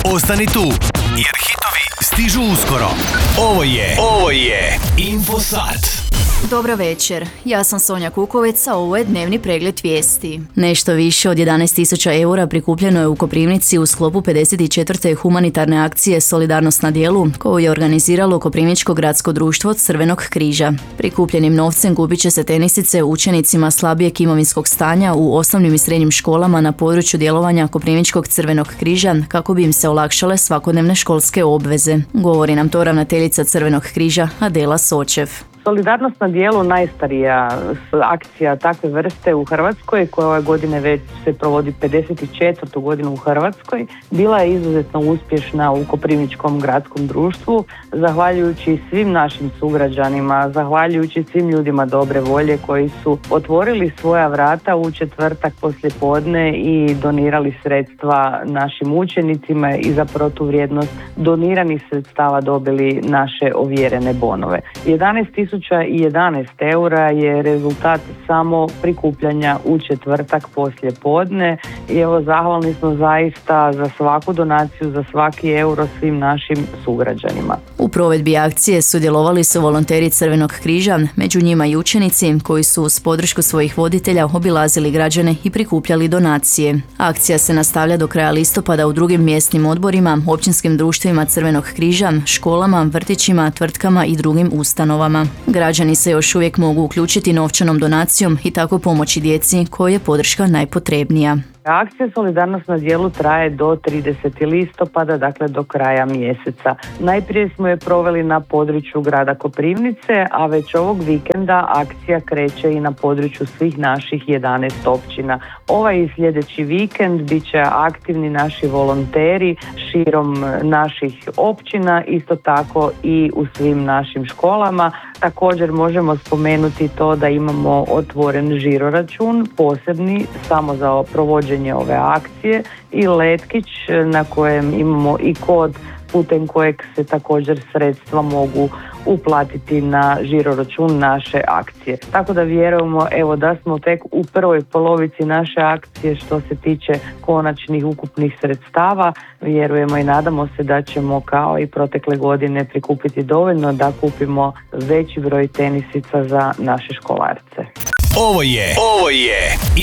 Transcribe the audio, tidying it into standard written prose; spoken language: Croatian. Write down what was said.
Ostani tu, jer hitovi stižu uskoro. Ovo je Infosat. Dobro večer, ja sam Sonja Kukovec, a ovo je dnevni pregled vijesti. Nešto više od 11.000 eura prikupljeno je u Koprivnici u sklopu 54. humanitarne akcije Solidarnost na djelu, koju je organiziralo Koprivničko gradsko društvo Crvenog križa. Prikupljenim novcem kupit će se tenisice učenicima slabijeg imovinskog stanja u osnovnim i srednjim školama na području djelovanja Koprivničkog Crvenog križa kako bi im se olakšale svakodnevne školske obveze. Govori nam to ravnateljica Crvenog križa Adela Sočev. Solidarnost na djelu najstarija akcija takve vrste u Hrvatskoj, koja ove godine već se provodi 54. godinu u Hrvatskoj, bila je izuzetno uspješna u Koprivničkom gradskom društvu, zahvaljujući svim našim sugrađanima, zahvaljujući svim ljudima dobre volje koji su otvorili svoja vrata u četvrtak poslijepodne i donirali sredstva našim učenicima i za protuvrijednost doniranih sredstava dobili naše ovjerene bonove. 11.011 eura je rezultat samo prikupljanja u četvrtak poslije podne i evo zahvalni smo zaista za svaku donaciju, za svaki euro svim našim sugrađanima. U provedbi akcije sudjelovali su volonteri Crvenog križa, među njima i učenici koji su uz podršku svojih voditelja obilazili građane i prikupljali donacije. Akcija se nastavlja do kraja listopada u drugim mjesnim odborima, općinskim društvima Crvenog križa, školama, vrtićima, tvrtkama i drugim ustanovama. Građani se još uvijek mogu uključiti novčanom donacijom i tako pomoći djeci kojoj je podrška najpotrebnija. Akcija Solidarnost na djelu traje do 30. listopada, dakle do kraja mjeseca. Najprije smo je proveli na području grada Koprivnice, a već ovog vikenda akcija kreće i na području svih naših 11 općina. Ovaj i sljedeći vikend bit će aktivni naši volonteri širom naših općina, isto tako i u svim našim školama. Također možemo spomenuti to da imamo otvoren žiroračun, posebni samo za provođenje ove akcije i letkić na kojem imamo i kod putem kojeg se također sredstva mogu uplatiti na žiroračun naše akcije. Tako da vjerujemo da smo tek u prvoj polovici naše akcije što se tiče konačnih ukupnih sredstava. Vjerujemo i nadamo se da ćemo kao i protekle godine prikupiti dovoljno da kupimo veći broj tenisica za naše školarce. Ovo je